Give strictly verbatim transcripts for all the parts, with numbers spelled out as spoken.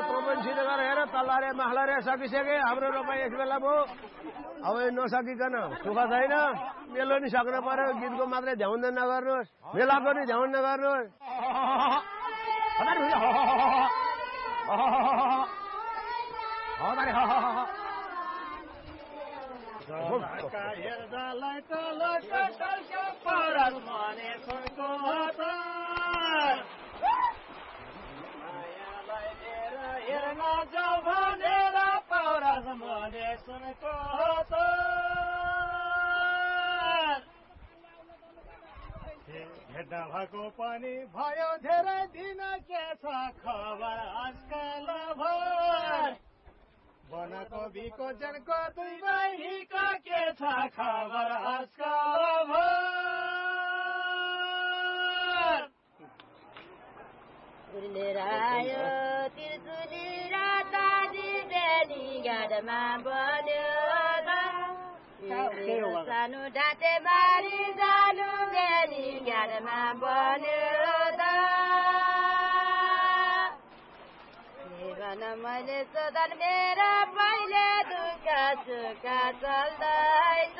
तँ पनि छिटो गरेर हेर तल्ला रे माखला रे सकिसके हाम्रो रोपाइ यस बेला भयो अब नसकिकन सुख छैन मेलो नि सक्नु पर्यो गीतको मात्रै ध्यान नगर्नुहोस् मेलाको नि ध्यान नगर्नुहोस् भेट्दा भएको पनि भयो धेरै दिन के छ खबर आजकल भर बनाको बिको जनको दुई बहिनीको के छ खबर आजकल भर उर्लेर आयो त्रिशुली राताजी बेली गाडमा बन्यो सानो डाँटे बारी जानु बेली गाडमा बन्यो भन मैले सोधन मेरो पहिले दुःख सुख चल्दैछ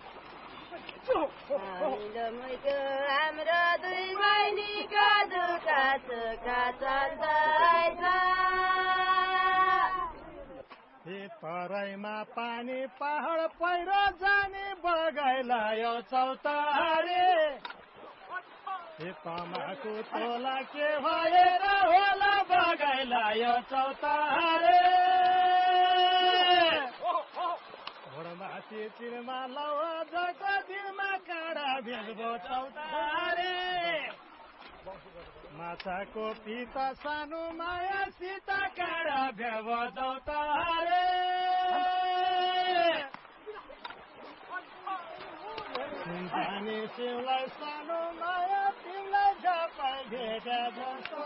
मिलो मुइको हाम्रो दुई बहिनीको दुःख सुख चल्दैछ तराईमा पानी पहाड पहिरो जाने बगाइलायो चौतारे तमाकु तोला के भएर होला बगाइलायो चौतारे घोडमाथि चिरमा लौजको दिनमा काँडा भेट्बो चौतारे माछाको पिता सानो माया सीता काँडा भेट्बो चौतारे सिन्तानी शिवलाई सानो माया तिमीलाई झपाइ भेटे जस्तो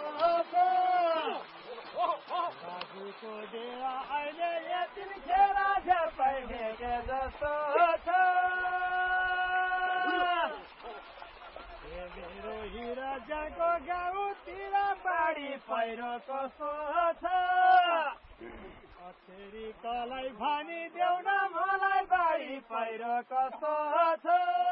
बाबुको डेरा अहिले यतिखेर झपाइ भेटे जस्तो छ मेरो हिरा जाको गाउँतिर बाढी पहिरो कस्तो छ अछेरी कलाई भनी देऊ न मलाई बाढी पहिरो कस्तो छ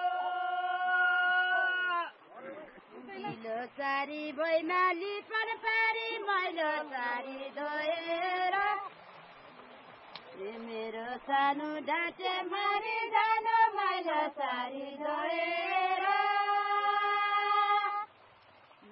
मैलो सारी भैमाली पर पारी मैलो सारी धोएर मेरो सानो ढाँचे मारी जानु मैलो सारी धोएर